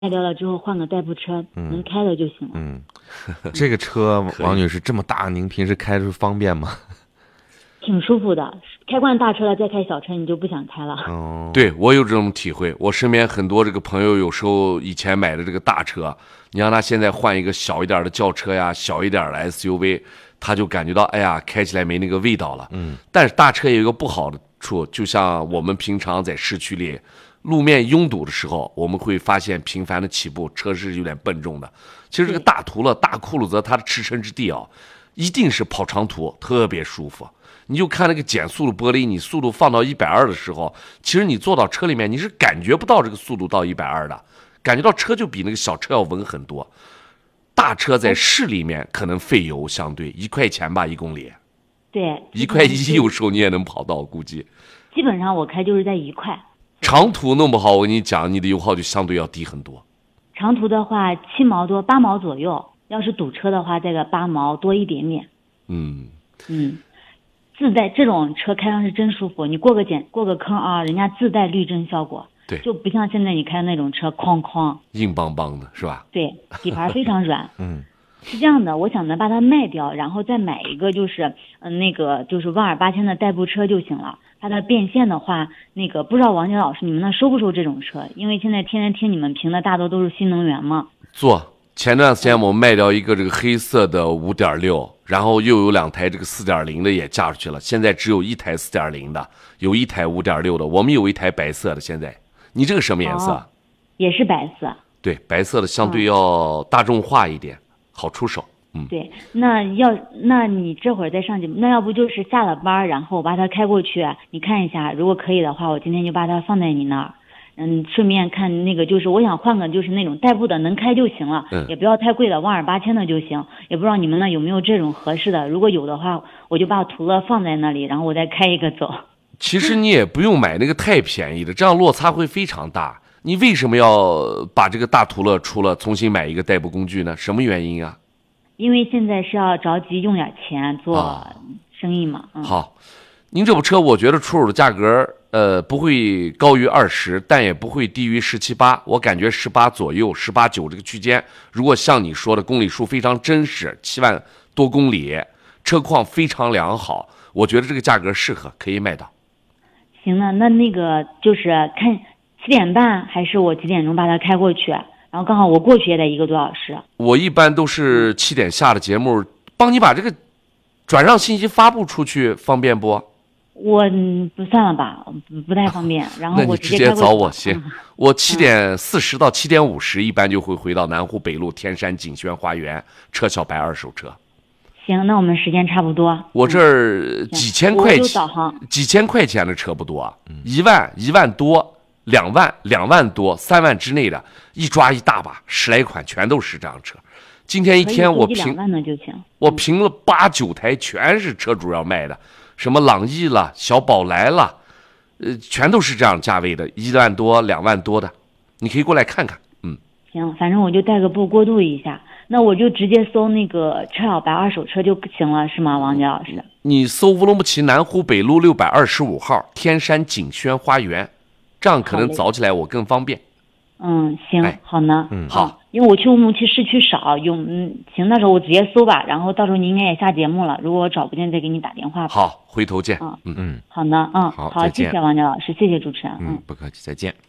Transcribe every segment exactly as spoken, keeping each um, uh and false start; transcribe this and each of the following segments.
卖掉了之后换个代步车， 嗯、 能开的就行了。 嗯，这个车王女士这么大，您平时开着方便吗？ 挺舒服的，开惯大车了再开小车你就不想开了。 哦， 对，我有这种体会。我身边很多这个朋友，有时候以前买的这个大车，你让他现在换一个小一点的轿车呀，小一点的 S U V， 他就感觉到哎呀，开起来没那个味道了。 嗯， 但是大车有一个不好的处，就像我们平常在市区里路面拥堵的时候，我们会发现频繁的起步，车是有点笨重的。其实这个大途乐、大酷路泽，它的驰骋之地啊，一定是跑长途特别舒服。你就看那个减速的玻璃，你速度放到一百二的时候，其实你坐到车里面，你是感觉不到这个速度到一百二的，感觉到车就比那个小车要稳很多。大车在市里面可能费油相对一块钱吧一公里， 对， 一块一有时候你也能跑到，我估计。 基本上我开就是在一块。 长途弄不好，我跟你讲，你的油耗就相对要低很多。 长途的话七毛多八毛左右，要是堵车的话再个八毛多一点点。 嗯嗯。自带这种车开上是真舒服，你过个检过个坑啊，人家自带滤震效果， 对， 就不像现在你开的那种车哐哐硬邦邦的是吧？ 对，底盘非常软。 嗯， 是这样的，我想呢把它卖掉，然后再买一个就是嗯、呃、那个就是万二八千的代步车就行了。它的变现的话，那个不知道王杰老师你们那收不收这种车？因为现在天天听你们评的大多都是新能源嘛。 做。前段时间我们卖掉一个这个黑色的 五点六， 然后又有两台这个 四点零 的也嫁出去了，现在只有一台 四点零 的，有一台 五点六 的，我们有一台白色的。现在你这个什么颜色？ 哦、也是白色。 对，白色的相对要大众化一点，嗯、好出手。嗯， 对，那要那你这会儿再上节目，那要不就是下了班然后我把它开过去，你看一下，如果可以的话，我今天就把它放在你那儿。嗯，顺便看那个，就是我想换个就是那种代步的，能开就行了， 嗯， 也不要太贵的，万二八千的就行。也不知道你们那有没有这种合适的，如果有的话，我就把途乐放在那里，然后我再开一个走。 其实你也不用买那个太便宜的，这样落差会非常大。你为什么要把这个大途乐出了，重新买一个代步工具呢？什么原因啊？ 因为现在是要着急用点钱做生意嘛。 嗯、好，您这部车我觉得出手的价格。呃，不会高于二十，但也不会低于十七八，我感觉十八左右，十八九这个区间。如果像你说的公里数非常真实，七万多公里，车况非常良好，我觉得这个价格适合，可以卖到。 行了，那那个就是看七点半还是我几点钟把它开过去，然后刚好我过去也得一个多小时。 我一般都是七点下的节目，帮你把这个转让信息发布出去，方便不？ 我不算了吧，不太方便。然后我直接找我行。嗯、我七点四十到七点五十一般就会回到南湖北路天山景轩花园，车小白二手车。 行，那我们时间差不多。 我这儿几千块钱，几千块钱的车不多，嗯、一万、一万多、两万、两万多、三万之内的，一抓一大把，十来款全都是这样车。今天一天我评，我评了八九台，全是车主要卖的。什么朗逸了、小宝来了，呃，全都是这样价位的，一万多、两万多的，你可以过来看看。嗯， 行，反正我就带个步过渡一下，那我就直接搜那个车小白二手车就行了，是吗，王杰老师？ 你搜乌鲁木齐南湖北路六百二十五号天山景轩花园，这样可能找起来我更方便。 嗯，行，哎、好呢， 嗯，好。 因为我去乌鲁木齐市区少，有嗯，行，那时候我直接搜吧，然后到时候你应该也下节目了，如果我找不见再给你打电话吧。 好，回头见。 嗯嗯嗯， 好呢，嗯， 好， 好，谢谢王杰老师，谢谢主持人， 嗯，不客气，再见。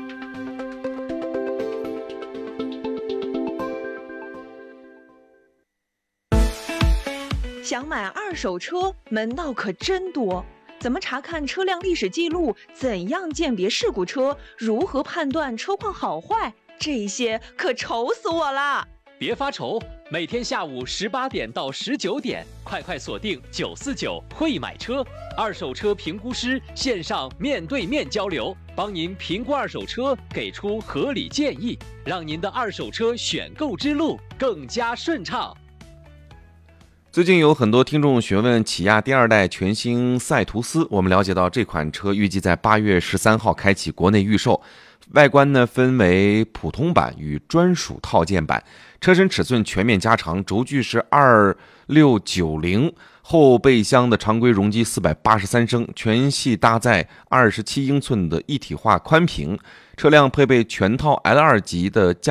想买二手车，门道可真多。怎么查看车辆历史记录？怎样鉴别事故车？如何判断车况好坏？这些可愁死我了！ 别发愁，每天下午十八点到十九点，快快锁定九四九会买车，二手车评估师线上面对面交流，帮您评估二手车，给出合理建议，让您的二手车选购之路更加顺畅。 最近有很多听众询问起亚第二代全新赛图斯，我们了解到这款车预计在八月十三号开启国内预售。外观呢分为普通版与专属套件版，车身尺寸全面加长，轴距是二六九零， 后备箱的常规容积四百八十三升，全系搭载二十七英寸的一体化宽屏，车辆配备全套 L 二 级的